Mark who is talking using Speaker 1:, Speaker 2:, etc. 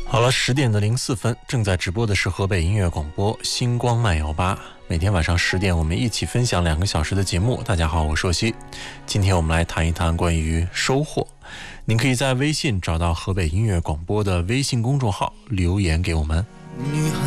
Speaker 1: 好了，10:04，正在直播的是河北音乐广播星光漫游吧。每天晚上10点，我们一起分享2个小时的节目。大家好，我是硕熙。今天我们来谈一谈关于收获。您可以在微信找到河北音乐广播的微信公众号，留言给我们。